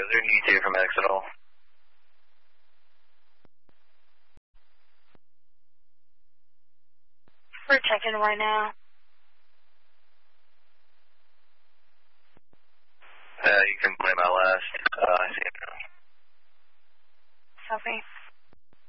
there an ETA from X at all? We're checking right now. You can play my last. I see it now. Copy.